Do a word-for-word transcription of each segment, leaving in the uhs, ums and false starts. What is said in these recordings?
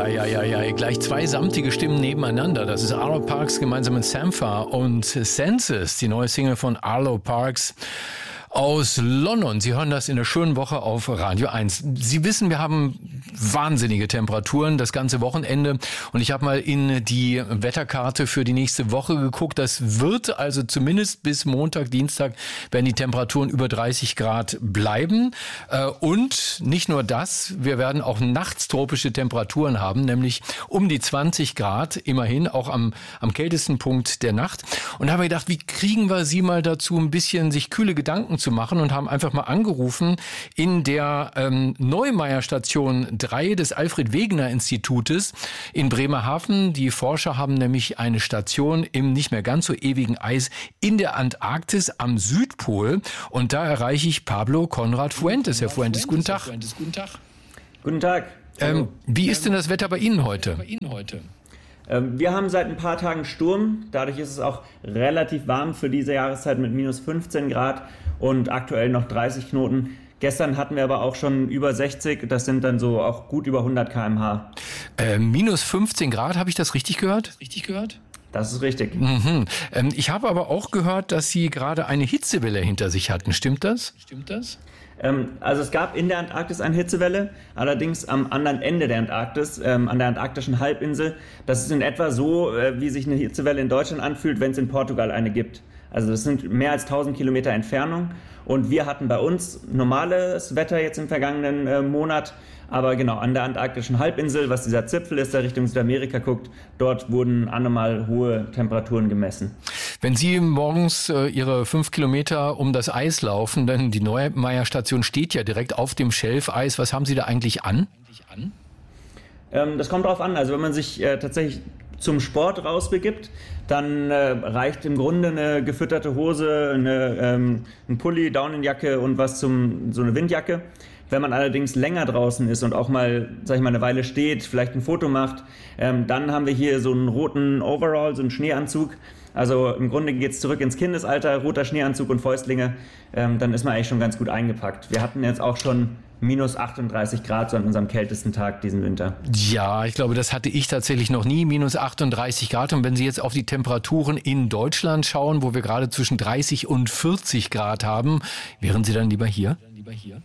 Ja, ja, ja, ja. Gleich zwei samtige Stimmen nebeneinander. Das ist Arlo Parks gemeinsam mit Sampha und Senses, die neue Single von Arlo Parks aus London. Sie hören das in der schönen Woche auf Radio eins. Sie wissen, wir haben wahnsinnige Temperaturen das ganze Wochenende und ich habe mal in die Wetterkarte für die nächste Woche geguckt. Das wird also zumindest bis Montag, Dienstag werden die Temperaturen über dreißig Grad bleiben. Und nicht nur das, wir werden auch nachts tropische Temperaturen haben, nämlich um die zwanzig Grad, immerhin auch am, am kältesten Punkt der Nacht. Und da haben wir gedacht, wie kriegen wir Sie mal dazu, ein bisschen sich kühle Gedanken zu machen und haben einfach mal angerufen in der ähm, Neumeier Station drei des Alfred-Wegener-Institutes in Bremerhaven. Die Forscher haben nämlich eine Station im nicht mehr ganz so ewigen Eis in der Antarktis am Südpol. Und da erreiche ich Pablo Konrad Fuentes. Herr Fuentes, guten Tag. Guten Tag. Ähm, wie ist denn das Wetter bei Ihnen heute? Wir haben seit ein paar Tagen Sturm. Dadurch ist es auch relativ warm für diese Jahreszeit mit minus fünfzehn Grad und aktuell noch dreißig Knoten. Gestern hatten wir aber auch schon über sechzig. Das sind dann so auch gut über hundert Kilometer pro Stunde. Äh, minus fünfzehn Grad, habe ich das richtig gehört? Richtig gehört? Das ist richtig. Mhm. Ähm, ich habe aber auch gehört, dass Sie gerade eine Hitzewelle hinter sich hatten. Stimmt das? Stimmt das? Ähm, also es gab in der Antarktis eine Hitzewelle, allerdings am anderen Ende der Antarktis, ähm, an der antarktischen Halbinsel. Das ist in etwa so, äh, wie sich eine Hitzewelle in Deutschland anfühlt, wenn es in Portugal eine gibt. Also das sind mehr als tausend Kilometer Entfernung und wir hatten bei uns normales Wetter jetzt im vergangenen äh, Monat, aber genau an der antarktischen Halbinsel, was dieser Zipfel ist, der Richtung Südamerika guckt, dort wurden anormal hohe Temperaturen gemessen. Wenn Sie morgens äh, Ihre fünf Kilometer um das Eis laufen, denn die Neumeier Station steht ja direkt auf dem Schelfeis, was haben Sie da eigentlich an? Ähm, das kommt drauf an, also wenn man sich äh, tatsächlich zum Sport rausbegibt, dann äh, reicht im Grunde eine gefütterte Hose, eine, ähm, ein Pulli, Daunenjacke und was zum so eine Windjacke. Wenn man allerdings länger draußen ist und auch mal, sag ich mal, eine Weile steht, vielleicht ein Foto macht, ähm, dann haben wir hier so einen roten Overall, so einen Schneeanzug. Also im Grunde geht es zurück ins Kindesalter, roter Schneeanzug und Fäustlinge, ähm, dann ist man eigentlich schon ganz gut eingepackt. Wir hatten jetzt auch schon minus achtunddreißig Grad so an unserem kältesten Tag diesen Winter. Ja, ich glaube, das hatte ich tatsächlich noch nie, minus achtunddreißig Grad. Und wenn Sie jetzt auf die Temperaturen in Deutschland schauen, wo wir gerade zwischen dreißig und vierzig Grad haben, wären Sie dann lieber hier? Lieber hier?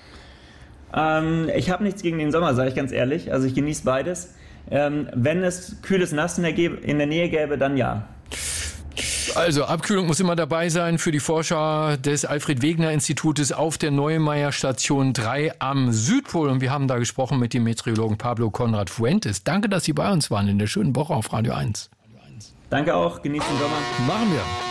Ähm, ich habe nichts gegen den Sommer, sage ich ganz ehrlich. Also ich genieße beides. Ähm, wenn es kühles Nass in der, Ge- in der Nähe gäbe, dann ja. Also Abkühlung muss immer dabei sein für die Forscher des Alfred-Wegener-Institutes auf der Neumeier Station drei am Südpol. Und wir haben da gesprochen mit dem Meteorologen Pablo Konrad Fuentes. Danke, dass Sie bei uns waren in der schönen Woche auf Radio eins. Danke auch, genießen den Sommer. Machen wir.